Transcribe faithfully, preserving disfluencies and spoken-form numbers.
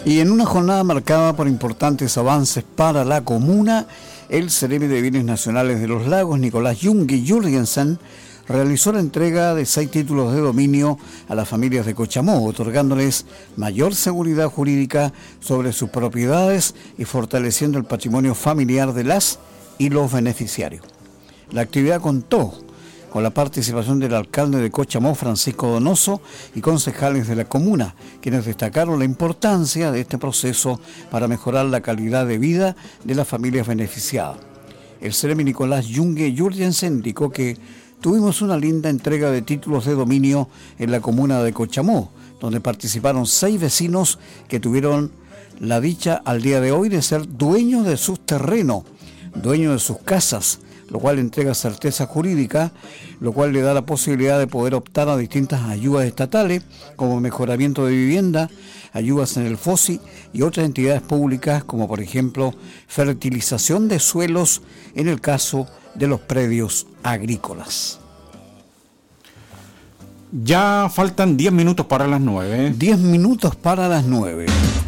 Y en una jornada marcada por importantes avances para la comuna, el Ceremi de Bienes Nacionales de los Lagos, Nicolás Junge Jürgensen, realizó la entrega de seis títulos de dominio a las familias de Cochamó, otorgándoles mayor seguridad jurídica sobre sus propiedades y fortaleciendo el patrimonio familiar de las y los beneficiarios. La actividad contó con la participación del alcalde de Cochamó, Francisco Donoso, y concejales de la comuna, quienes destacaron la importancia de este proceso para mejorar la calidad de vida de las familias beneficiadas. El Ceremi Nicolás Junge Jürgensen indicó que tuvimos una linda entrega de títulos de dominio en la comuna de Cochamó, donde participaron seis vecinos que tuvieron la dicha al día de hoy de ser dueños de sus terrenos, dueños de sus casas, lo cual entrega certeza jurídica, lo cual le da la posibilidad de poder optar a distintas ayudas estatales, como mejoramiento de vivienda, ayudas en el FOSI y otras entidades públicas, como por ejemplo fertilización de suelos en el caso de los predios agrícolas. Ya faltan diez minutos para las nueve. diez minutos para las nueve.